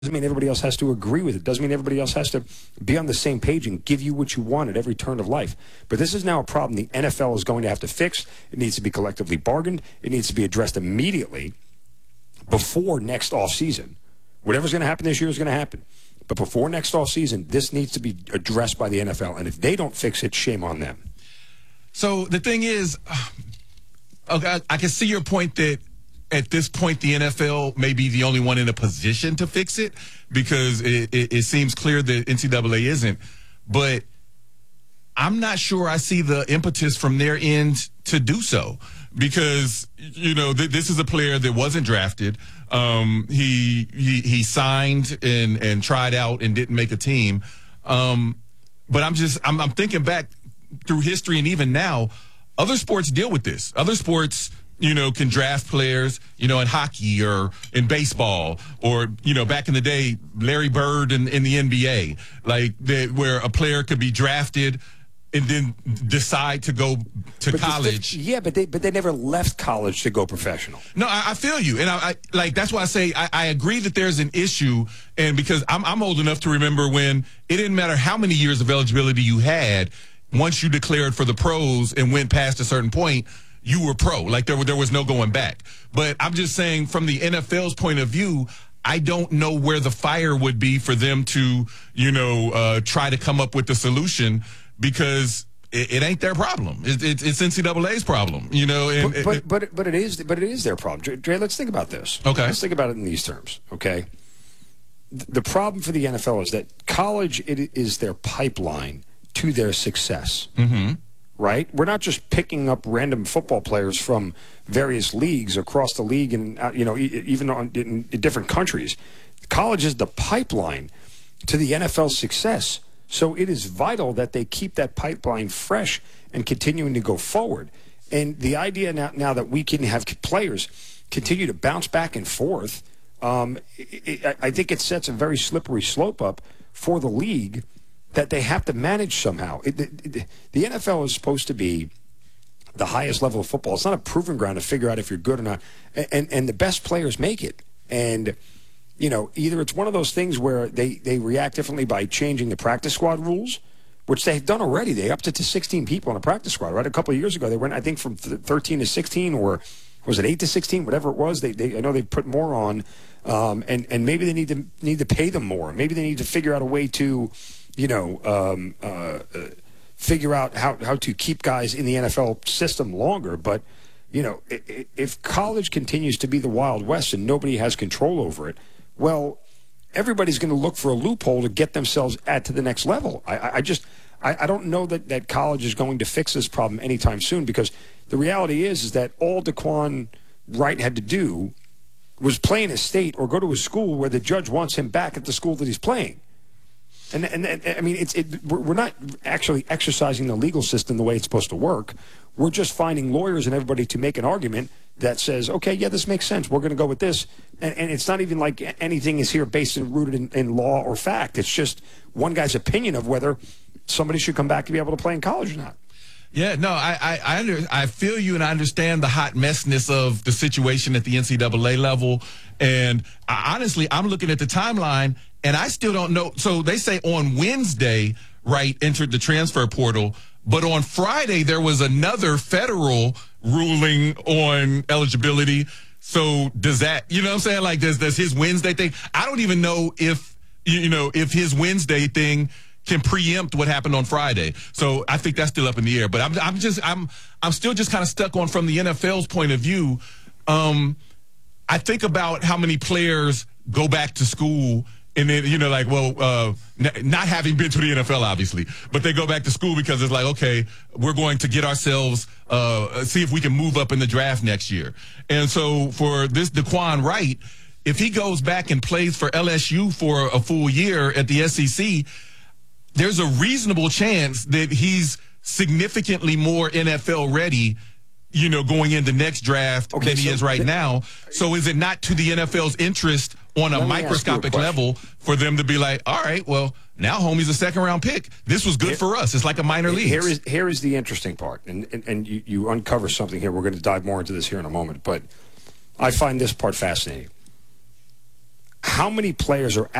Doesn't mean everybody else has to agree with it. Doesn't mean everybody else has to be on the same page and give you what you want at every turn of life. But this is now a problem the NFL is going to have to fix. It needs to be collectively bargained. It needs to be addressed immediately before next offseason. Whatever's going to happen this year is going to happen. But before next offseason, this needs to be addressed by the NFL. And if they don't fix it, shame on them. So the thing is, okay, I can see your point that at this point, the NFL may be the only one in a position to fix it because it seems clear that NCAA isn't. But I'm not sure I see the impetus from their end to do so because, you know, this is a player that wasn't drafted. He signed and tried out and didn't make a team. But I'm thinking back through history and even now, other sports deal with this. Other sports, you know, can draft players, you know, in hockey or in baseball or, you know, back in the day, Larry Bird in the NBA, like where a player could be drafted and then decide to go to college. But they never left college to go professional. No, I feel you. And I like, that's why I say I agree that there's an issue. And because I'm old enough to remember when it didn't matter how many years of eligibility you had, once you declared for the pros and went past a certain point, you were pro. Like there was no going back. But I'm just saying from the NFL's point of view, I don't know where the fire would be for them to, you know, try to come up with a solution because it ain't their problem. It's NCAA's problem, you know. And but it is their problem. Dre, let's think about this. Okay. Let's think about it in these terms. Okay. The problem for the NFL is that college is their pipeline to their success. Mm-hmm. Right? We're not just picking up random football players from various leagues across the league and, you know, even in different countries. College is the pipeline to the NFL's success. So it is vital that they keep that pipeline fresh and continuing to go forward. And the idea now that we can have players continue to bounce back and forth, I think it sets a very slippery slope up for the league that they have to manage somehow. The NFL is supposed to be the highest level of football. It's not a proving ground to figure out if you're good or not. And the best players make it. And, you know, either it's one of those things where they react differently by changing the practice squad rules, which they've done already. They upped it to 16 people in a practice squad, right? A couple of years ago, they went, I think, from 13 to 16, or was it 8 to 16, whatever it was. I know they put more on, and maybe they need to pay them more. Maybe they need to figure out a way to, you know, figure out how to keep guys in the NFL system longer. But, you know, if college continues to be the Wild West and nobody has control over it, well, everybody's going to look for a loophole to get themselves to the next level. I don't know that college is going to fix this problem anytime soon, because the reality is that all Daquan Wright had to do was play in a state or go to a school where the judge wants him back at the school that he's playing. And I mean, we're not actually exercising the legal system the way it's supposed to work. We're just finding lawyers and everybody to make an argument that says, okay, yeah, this makes sense. We're going to go with this. And it's not even like anything is here based and rooted in law or fact. It's just one guy's opinion of whether somebody should come back to be able to play in college or not. Yeah, no, I feel you, and I understand the hot messness of the situation at the NCAA level. And honestly, I'm looking at the timeline, and I still don't know. So they say on Wednesday, Wright entered the transfer portal, but on Friday there was another federal ruling on eligibility. So does that, you know what I'm saying? Like, does his Wednesday thing? I don't even know if, you know, if his Wednesday thing can preempt what happened on Friday. So I think that's still up in the air. But I'm still just kind of stuck on, from the NFL's point of view. I think about how many players go back to school and then, you know, like, well, not having been to the NFL, obviously, but they go back to school because it's like, okay, we're going to get ourselves, see if we can move up in the draft next year. And so for this Daquan Wright, if he goes back and plays for LSU for a full year at the SEC, there's a reasonable chance that he's significantly more NFL ready, you know, going into next draft than he is right now. So is it not to the NFL's interest on a microscopic level for them to be like, all right, well, now homie's a second-round pick. This was good for us. It's like a minor league. Here is the interesting part, and you uncover something here. We're going to dive more into this here in a moment, but I find this part fascinating. how many players are